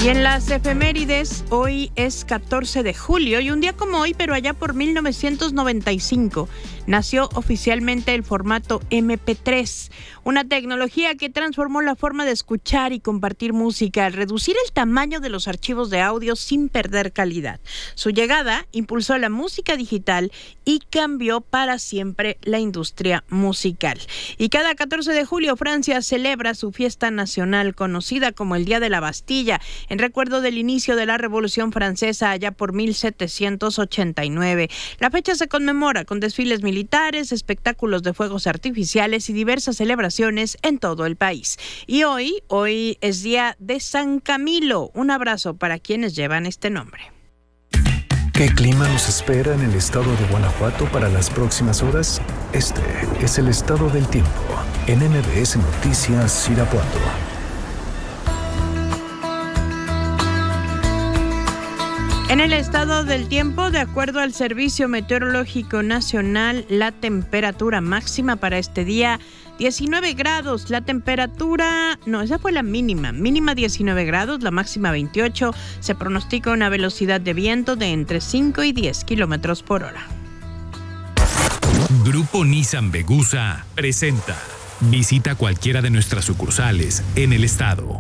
Y en las efemérides, hoy es 14 de julio y un día como hoy, pero allá por 1995, nació oficialmente el formato MP3, una tecnología que transformó la forma de escuchar y compartir música al reducir el tamaño de los archivos de audio sin perder calidad. Su llegada impulsó la música digital y cambió para siempre la industria musical. Y cada 14 de julio Francia celebra su fiesta nacional conocida como el Día de la Bastilla, en recuerdo del inicio de la Revolución Francesa allá por 1789. La fecha se conmemora con desfiles militares, espectáculos de fuegos artificiales y diversas celebraciones en todo el país. Y hoy es Día de San Camilo. Un abrazo para quienes llevan este nombre. ¿Qué clima nos espera en el estado de Guanajuato para las próximas horas? Este es el estado del tiempo en MBS Noticias Irapuato. En el estado del tiempo, de acuerdo al Servicio Meteorológico Nacional, la temperatura máxima para este día, 19 grados. La temperatura, esa fue la mínima 19 grados, la máxima 28. Se pronostica una velocidad de viento de entre 5 y 10 kilómetros por hora. Grupo Nissan Vegusa presenta. Visita cualquiera de nuestras sucursales en el estado.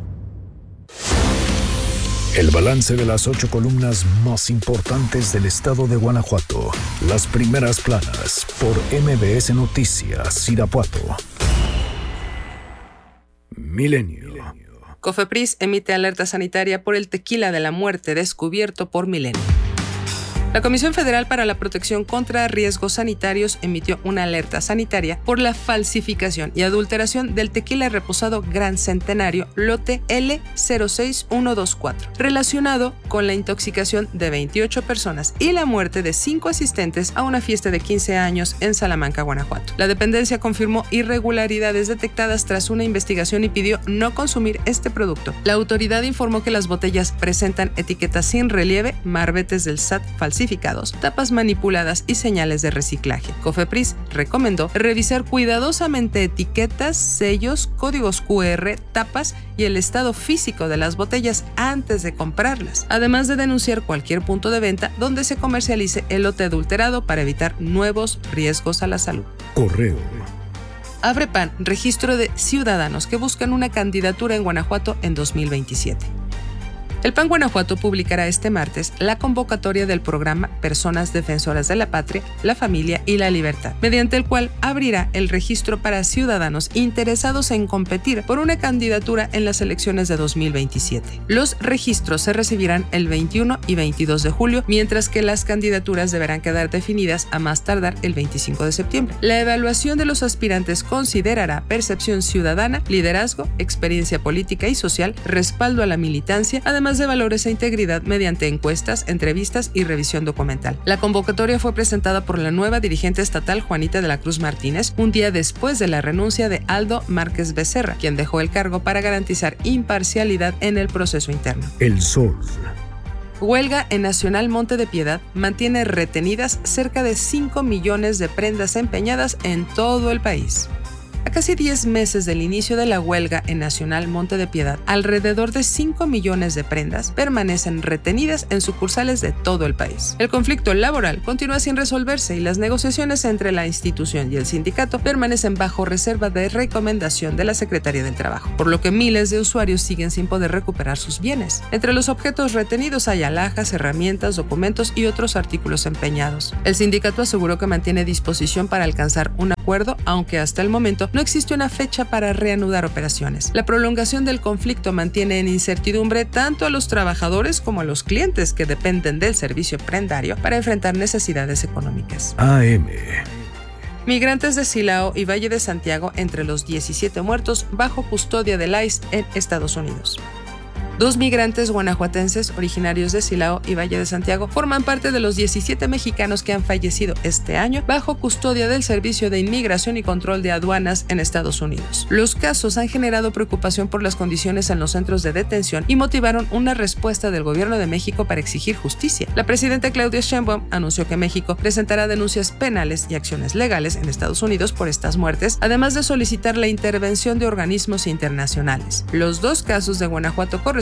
El balance de las 8 columnas más importantes del estado de Guanajuato. Las primeras planas por MBS Noticias Irapuato. Milenio. COFEPRIS emite alerta sanitaria por el tequila de la muerte descubierto por Milenio. La Comisión Federal para la Protección contra Riesgos Sanitarios emitió una alerta sanitaria por la falsificación y adulteración del tequila reposado Gran Centenario lote L06124, relacionado con la intoxicación de 28 personas y la muerte de 5 asistentes a una fiesta de 15 años en Salamanca, Guanajuato. La dependencia confirmó irregularidades detectadas tras una investigación y pidió no consumir este producto. La autoridad informó que las botellas presentan etiquetas sin relieve, marbetes del SAT falsificados, tapas manipuladas y señales de reciclaje. COFEPRIS recomendó revisar cuidadosamente etiquetas, sellos, códigos QR, tapas y el estado físico de las botellas antes de comprarlas, además de denunciar cualquier punto de venta donde se comercialice el lote adulterado para evitar nuevos riesgos a la salud. Correo. Abre PAN, registro de ciudadanos que buscan una candidatura en Guanajuato en 2027. El PAN Guanajuato publicará este martes la convocatoria del programa Personas Defensoras de la Patria, la Familia y la Libertad, mediante el cual abrirá el registro para ciudadanos interesados en competir por una candidatura en las elecciones de 2027. Los registros se recibirán el 21 y 22 de julio, mientras que las candidaturas deberán quedar definidas a más tardar el 25 de septiembre. La evaluación de los aspirantes considerará percepción ciudadana, liderazgo, experiencia política y social, respaldo a la militancia, además de valores e integridad mediante encuestas, entrevistas y revisión documental. La convocatoria fue presentada por la nueva dirigente estatal Juanita de la Cruz Martínez un día después de la renuncia de Aldo Márquez Becerra, quien dejó el cargo para garantizar imparcialidad en el proceso interno. El Sol. Huelga en Nacional Monte de Piedad mantiene retenidas cerca de 5 millones de prendas empeñadas en todo el país. A casi 10 meses del inicio de la huelga en Nacional Monte de Piedad, alrededor de 5 millones de prendas permanecen retenidas en sucursales de todo el país. El conflicto laboral continúa sin resolverse y las negociaciones entre la institución y el sindicato permanecen bajo reserva de recomendación de la Secretaría del Trabajo, por lo que miles de usuarios siguen sin poder recuperar sus bienes. Entre los objetos retenidos hay alhajas, herramientas, documentos y otros artículos empeñados. El sindicato aseguró que mantiene disposición para alcanzar un acuerdo, aunque hasta el momento no existe una fecha para reanudar operaciones. La prolongación del conflicto mantiene en incertidumbre tanto a los trabajadores como a los clientes que dependen del servicio prendario para enfrentar necesidades económicas. AM. Migrantes de Silao y Valle de Santiago entre los 17 muertos bajo custodia del ICE en Estados Unidos. 2 migrantes guanajuatenses originarios de Silao y Valle de Santiago forman parte de los 17 mexicanos que han fallecido este año bajo custodia del Servicio de Inmigración y Control de Aduanas en Estados Unidos. Los casos han generado preocupación por las condiciones en los centros de detención y motivaron una respuesta del Gobierno de México para exigir justicia. La presidenta Claudia Sheinbaum anunció que México presentará denuncias penales y acciones legales en Estados Unidos por estas muertes, además de solicitar la intervención de organismos internacionales. Los 2 casos de Guanajuato corresponden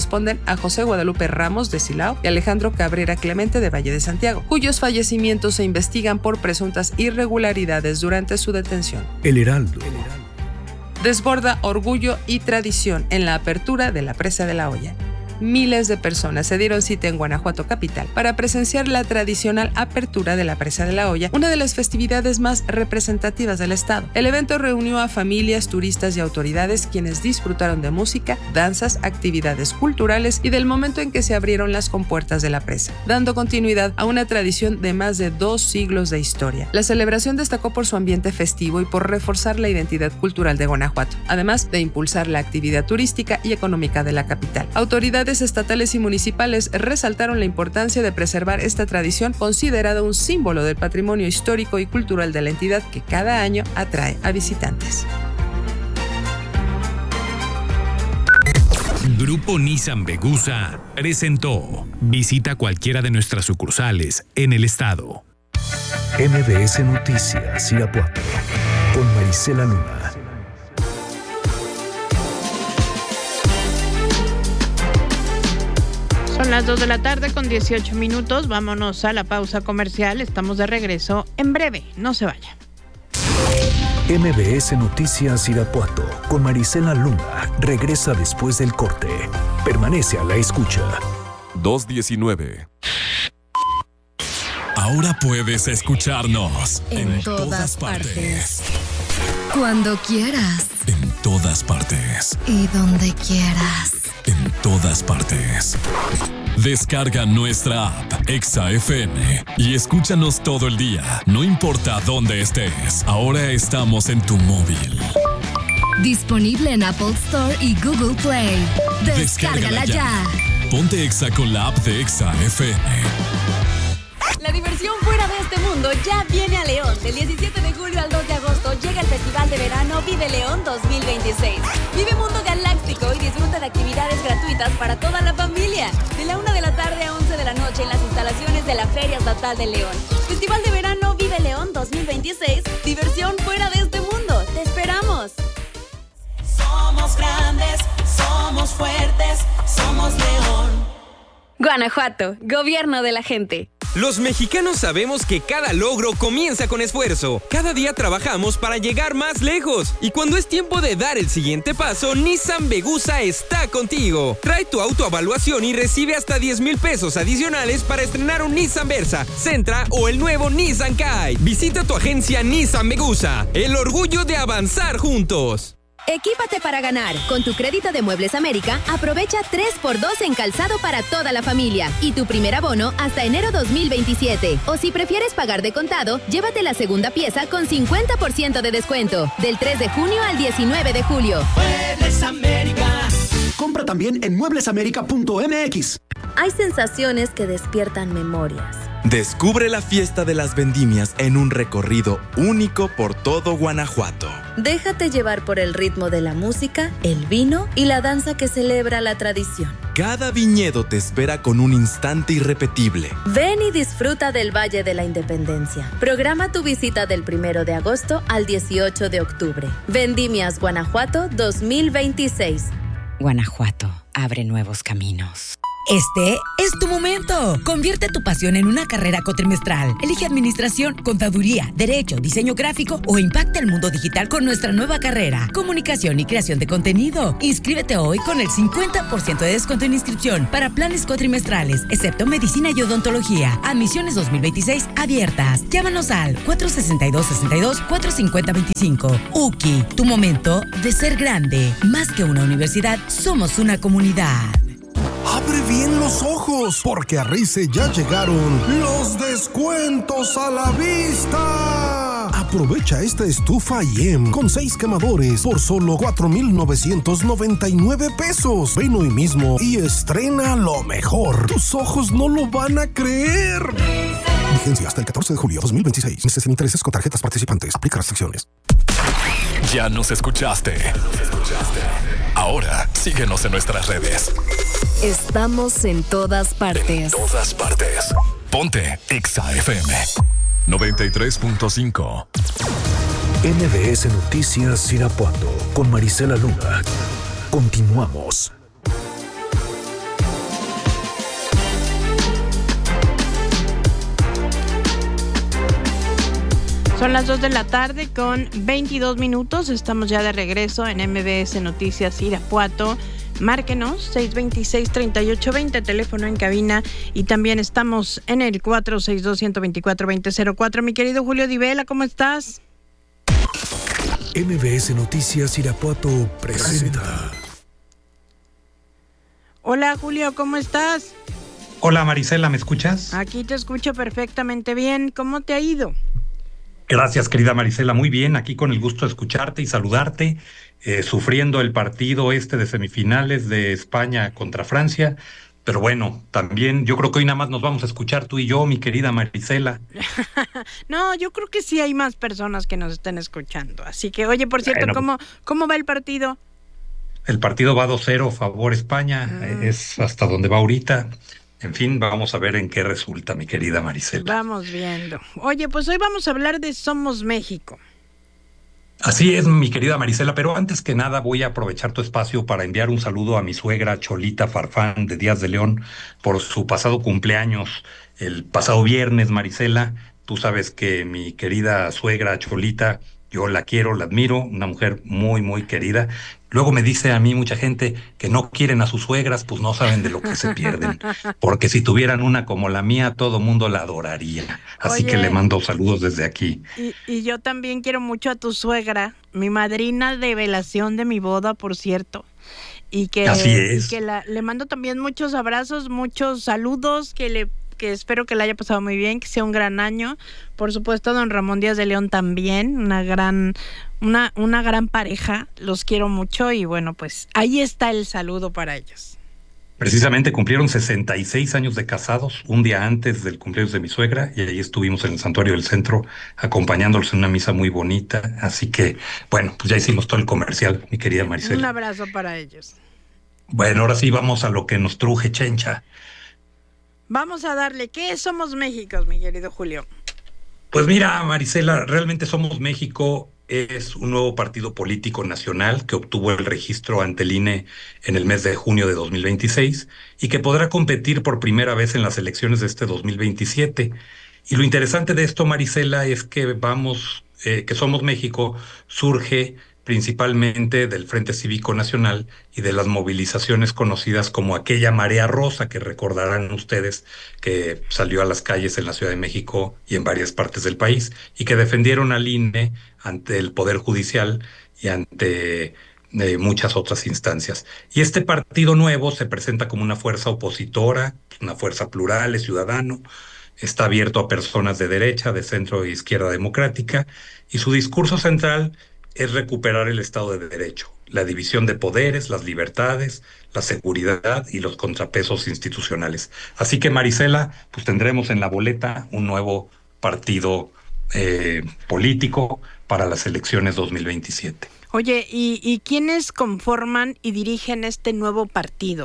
corresponden a José Guadalupe Ramos de Silao y Alejandro Cabrera Clemente de Valle de Santiago, cuyos fallecimientos se investigan por presuntas irregularidades durante su detención. El Heraldo. Desborda orgullo y tradición en la apertura de la Presa de la Hoya. Miles de personas se dieron cita en Guanajuato capital para presenciar la tradicional apertura de la Presa de la Hoya, una de las festividades más representativas del estado. El evento reunió a familias, turistas y autoridades quienes disfrutaron de música, danzas, actividades culturales y del momento en que se abrieron las compuertas de la presa, dando continuidad a una tradición de más de 2 siglos de historia. La celebración destacó por su ambiente festivo y por reforzar la identidad cultural de Guanajuato, además de impulsar la actividad turística y económica de la capital. Autoridades estatales y municipales resaltaron la importancia de preservar esta tradición, considerada un símbolo del patrimonio histórico y cultural de la entidad que cada año atrae a visitantes. Grupo Nissan Vegusa presentó. Visita cualquiera de nuestras sucursales en el estado. MBS Noticias Irapuato con Marisela Luna. Son las 2 de la tarde con 18 minutos. Vámonos a la pausa comercial. Estamos de regreso en breve. No se vaya. MBS Noticias Irapuato con Marisela Luna regresa después del corte. Permanece a la escucha. 2:19. Ahora puedes escucharnos en todas partes. Cuando quieras. En todas partes. Y donde quieras. En todas partes. Descarga nuestra app Exa FM y escúchanos todo el día, no importa dónde estés. Ahora estamos en tu móvil. Disponible en Apple Store y Google Play. Descárgala ya. Ponte Exa con la app de Exa FM. La diversión fuera de este mundo ya viene a León. Del 17 de julio al 2 de agosto llega el Festival de Verano Vive León 2026. Vive Mundo Galáctico y disfruta de actividades gratuitas para toda la familia. De la 1 de la tarde a 11 de la noche en las instalaciones de la Feria Estatal de León. Festival de Verano Vive León 2026. Diversión fuera de este mundo. ¡Te esperamos! Somos grandes, somos fuertes, somos León. Guanajuato, gobierno de la gente. Los mexicanos sabemos que cada logro comienza con esfuerzo. Cada día trabajamos para llegar más lejos. Y cuando es tiempo de dar el siguiente paso, Nissan Vegusa está contigo. Trae tu autoevaluación y recibe hasta 10,000 pesos adicionales para estrenar un Nissan Versa, Sentra o el nuevo Nissan Kite. Visita tu agencia Nissan Vegusa. El orgullo de avanzar juntos. Equípate para ganar. Con tu crédito de Muebles América, aprovecha 3x2 en calzado para toda la familia y tu primer abono hasta enero 2027. O si prefieres pagar de contado, llévate la segunda pieza con 50% de descuento. Del 3 de junio al 19 de julio. Muebles América. Compra también en mueblesamerica.mx. Hay sensaciones que despiertan memorias. Descubre la fiesta de las vendimias en un recorrido único por todo Guanajuato. Déjate llevar por el ritmo de la música, el vino y la danza que celebra la tradición. Cada viñedo te espera con un instante irrepetible. Ven y disfruta del Valle de la Independencia. Programa tu visita del 1 de agosto al 18 de octubre. Vendimias Guanajuato 2026. Guanajuato abre nuevos caminos. Este es tu momento. Convierte tu pasión en una carrera cuatrimestral. Elige administración, contaduría, derecho, diseño gráfico o impacta el mundo digital con nuestra nueva carrera, comunicación y creación de contenido. Inscríbete hoy con el 50% de descuento en inscripción para planes cuatrimestrales, excepto medicina y odontología. Admisiones 2026 abiertas. Llámanos al 462-62-450-25. UKI, tu momento de ser grande. Más que una universidad, somos una comunidad. Abre bien los ojos, porque a Rice ya llegaron los descuentos a la vista. Aprovecha esta estufa IEM con 6 quemadores por solo 4,999 pesos. Ven hoy mismo y estrena lo mejor. Tus ojos no lo van a creer. Vigencia hasta el 14 de julio 2026. Meses sin intereses con tarjetas participantes. Aplica restricciones. Ya nos escuchaste. Ahora síguenos en nuestras redes. Estamos en todas partes. En todas partes. Ponte Exa FM 93.5. MBS Noticias Irapuato con Marisela Luna. Continuamos. Son las 2 de la tarde con 22 minutos. Estamos ya de regreso en MBS Noticias Irapuato. Márquenos 626-3820, teléfono en cabina, y también estamos en el 462-124-2004. Mi querido Julio Di Vela, ¿cómo estás? MBS Noticias Irapuato presenta. Hola Julio, ¿cómo estás? Hola Marisela, ¿me escuchas? Aquí te escucho perfectamente bien. ¿Cómo te ha ido? Gracias, querida Marisela, muy bien, aquí con el gusto de escucharte y saludarte, sufriendo el partido de semifinales de España contra Francia, pero bueno, también yo creo que hoy nada más nos vamos a escuchar tú y yo, mi querida Marisela. No, yo creo que sí hay más personas que nos estén escuchando, así que, oye, por cierto, Bueno, ¿cómo va el partido? el partido va 2-0 favor España, es hasta donde va ahorita. En fin, vamos a ver en qué resulta, mi querida Marisela. Vamos viendo. Oye, pues hoy vamos a hablar de Somos México. Así es, mi querida Marisela, pero antes que nada voy a aprovechar tu espacio para enviar un saludo a mi suegra Cholita Farfán de Díaz de León por su pasado cumpleaños el pasado viernes, Marisela. Tú sabes que mi querida suegra Cholita, yo la quiero, la admiro, una mujer muy, muy querida. Luego me dice a mí mucha gente que no quieren a sus suegras, pues no saben de lo que se pierden. Porque si tuvieran una como la mía, todo mundo la adoraría. Así que le mando saludos desde aquí. Y yo también quiero mucho a tu suegra, mi madrina de velación de mi boda, por cierto. Así es. Y que le mando también muchos abrazos, muchos saludos, que espero que le haya pasado muy bien, que sea un gran año. Por supuesto, don Ramón Díaz de León también, una gran pareja, los quiero mucho y bueno, pues ahí está el saludo para ellos. Precisamente cumplieron 66 años de casados, un día antes del cumpleaños de mi suegra, y ahí estuvimos en el Santuario del Centro acompañándolos en una misa muy bonita. Así que, bueno, pues ya hicimos todo el comercial, mi querida Marisela. Un abrazo para ellos. Bueno, ahora sí vamos a lo que nos truje, chencha. Vamos a darle. ¿Qué Somos México, mi querido Julio? Pues mira, Marisela, realmente Somos México es un nuevo partido político nacional que obtuvo el registro ante el INE en el mes de junio de 2026 y que podrá competir por primera vez en las elecciones de este 2027. Y lo interesante de esto, Marisela, es que que Somos México surge principalmente del Frente Cívico Nacional y de las movilizaciones conocidas como aquella Marea Rosa, que recordarán ustedes que salió a las calles en la Ciudad de México y en varias partes del país, y que defendieron al INE ante el Poder Judicial y ante muchas otras instancias. Y este partido nuevo se presenta como una fuerza opositora, una fuerza plural, es ciudadano, está abierto a personas de derecha, de centro e izquierda democrática, y su discurso central es recuperar el Estado de Derecho, la división de poderes, las libertades, la seguridad y los contrapesos institucionales. Así que, Marisela, pues tendremos en la boleta un nuevo partido político para las elecciones 2027. Oye, ¿y quiénes conforman y dirigen este nuevo partido?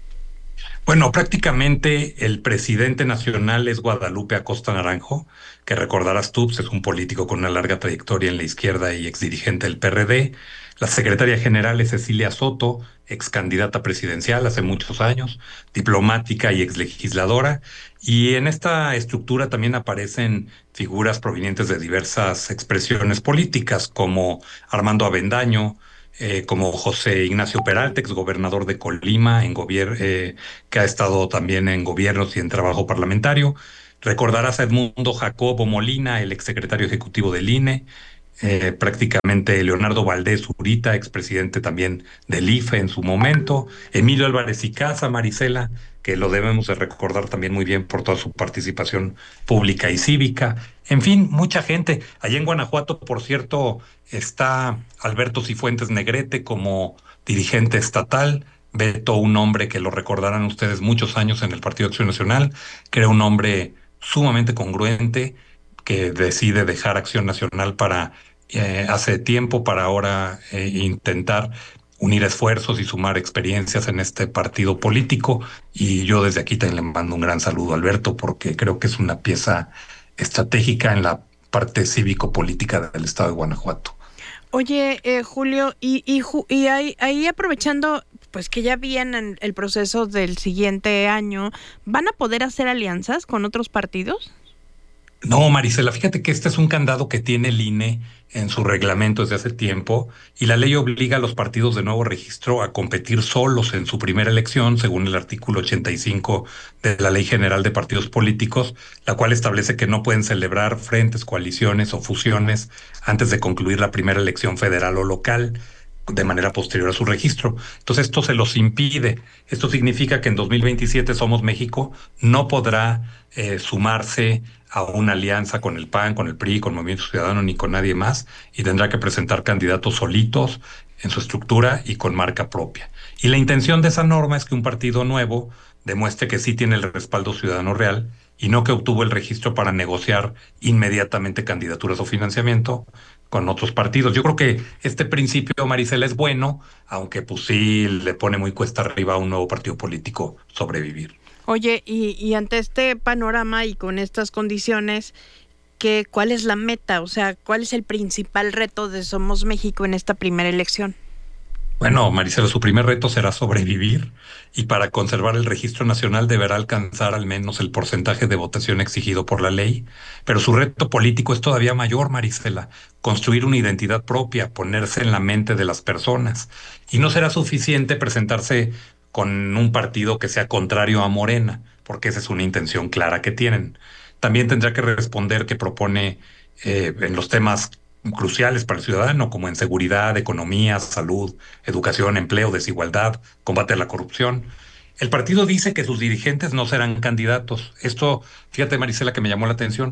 Bueno, prácticamente el presidente nacional es Guadalupe Acosta Naranjo, que recordarás tú, pues es un político con una larga trayectoria en la izquierda y exdirigente del PRD. La secretaria general es Cecilia Soto, ex candidata presidencial hace muchos años, diplomática y exlegisladora. Y en esta estructura también aparecen figuras provenientes de diversas expresiones políticas, como Armando Avendaño, como José Ignacio Peralta, exgobernador de Colima, que ha estado también en gobiernos y en trabajo parlamentario. Recordarás a Edmundo Jacobo Molina, el exsecretario ejecutivo del INE, prácticamente Leonardo Valdés Urita, expresidente también del IFE en su momento, Emilio Álvarez y Casa, Marisela, que lo debemos de recordar también muy bien por toda su participación pública y cívica. En fin, mucha gente. Allá en Guanajuato, por cierto, está Alberto Cifuentes Negrete como dirigente estatal. Beto, un hombre que lo recordarán ustedes muchos años en el Partido Acción Nacional, que era un hombre sumamente congruente, que decide dejar Acción Nacional hace tiempo para ahora intentar unir esfuerzos y sumar experiencias en este partido político. Y yo desde aquí también le mando un gran saludo a Alberto, porque creo que es una pieza estratégica en la parte cívico-política del estado de Guanajuato. Oye, Julio, y ahí aprovechando pues que ya viene el proceso del siguiente año, ¿van a poder hacer alianzas con otros partidos? No, Marisela, fíjate que este es un candado que tiene el INE en su reglamento desde hace tiempo y la ley obliga a los partidos de nuevo registro a competir solos en su primera elección, según el artículo 85 de la Ley General de Partidos Políticos, la cual establece que no pueden celebrar frentes, coaliciones o fusiones antes de concluir la primera elección federal o local de manera posterior a su registro. Entonces esto se los impide. Esto significa que en 2027 Somos México no podrá sumarse a una alianza con el PAN, con el PRI, con Movimiento Ciudadano ni con nadie más y tendrá que presentar candidatos solitos en su estructura y con marca propia. Y la intención de esa norma es que un partido nuevo demuestre que sí tiene el respaldo ciudadano real y no que obtuvo el registro para negociar inmediatamente candidaturas o financiamiento con otros partidos. Yo creo que este principio, Marisela, es bueno, aunque pues sí le pone muy cuesta arriba a un nuevo partido político sobrevivir. Oye, y ante este panorama y con estas condiciones, ¿cuál es la meta? O sea, ¿cuál es el principal reto de Somos México en esta primera elección? Bueno, Marisela, su primer reto será sobrevivir y para conservar el registro nacional deberá alcanzar al menos el porcentaje de votación exigido por la ley, pero su reto político es todavía mayor, Marisela, construir una identidad propia, ponerse en la mente de las personas. Y no será suficiente presentarse con un partido que sea contrario a Morena, porque esa es una intención clara que tienen. También tendrá que responder que propone en los temas cruciales para el ciudadano, como en seguridad, economía, salud, educación, empleo, desigualdad, combate a la corrupción. El partido dice que sus dirigentes no serán candidatos. Esto, fíjate, Marisela, que me llamó la atención.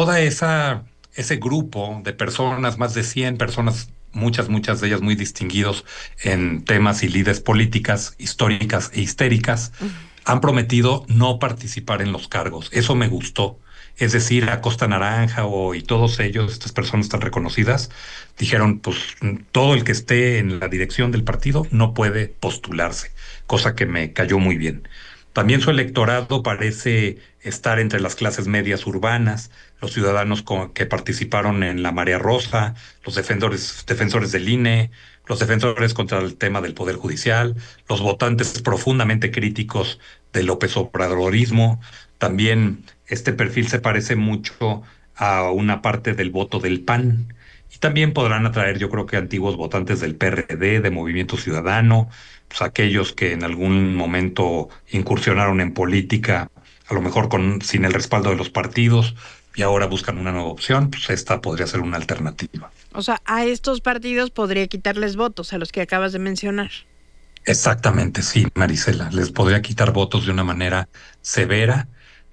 Ese grupo de personas, más de 100 personas, muchas de ellas muy distinguidos en temas y lides políticas, históricas e histéricas, han prometido no participar en los cargos. Eso me gustó. Es decir, Acosta Naranja y todos ellos, estas personas tan reconocidas, dijeron, pues todo el que esté en la dirección del partido no puede postularse, cosa que me cayó muy bien. También su electorado parece estar entre las clases medias urbanas, los ciudadanos que participaron en la Marea Rosa, los defensores del INE, los defensores contra el tema del Poder Judicial, los votantes profundamente críticos del López Obradorismo. También este perfil se parece mucho a una parte del voto del PAN. Y también podrán atraer, yo creo que antiguos votantes del PRD, de Movimiento Ciudadano, pues aquellos que en algún momento incursionaron en política, a lo mejor sin el respaldo de los partidos, y ahora buscan una nueva opción, pues esta podría ser una alternativa. O sea, a estos partidos podría quitarles votos, a los que acabas de mencionar. Exactamente, sí, Marisela, les podría quitar votos de una manera severa.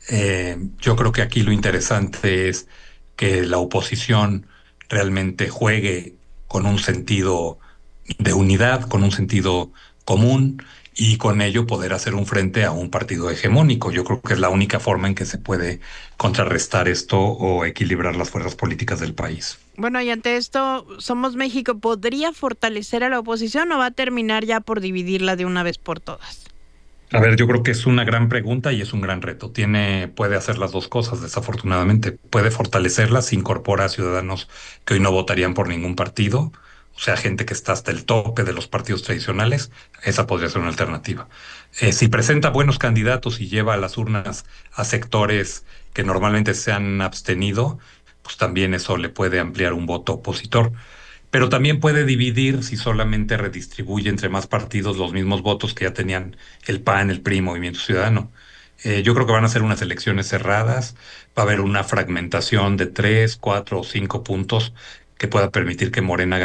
Yo creo que aquí lo interesante es que la oposición realmente juegue con un sentido de unidad, con un sentido común y con ello poder hacer un frente a un partido hegemónico. Yo creo que es la única forma en que se puede contrarrestar esto o equilibrar las fuerzas políticas del país. Bueno, y ante esto, ¿Somos México podría fortalecer a la oposición o va a terminar ya por dividirla de una vez por todas? A ver, yo creo que es una gran pregunta y es un gran reto. Puede hacer las dos cosas, desafortunadamente. Puede fortalecerlas si incorpora a ciudadanos que hoy no votarían por ningún partido, o sea, gente que está hasta el tope de los partidos tradicionales. Esa podría ser una alternativa. Si presenta buenos candidatos y lleva a las urnas a sectores que normalmente se han abstenido, pues también eso le puede ampliar un voto opositor. Pero también puede dividir si solamente redistribuye entre más partidos los mismos votos que ya tenían el PAN, el PRI, Movimiento Ciudadano. Yo creo que van a ser unas elecciones cerradas, va a haber una fragmentación de 3, 4 o 5 puntos que pueda permitir que Morena gane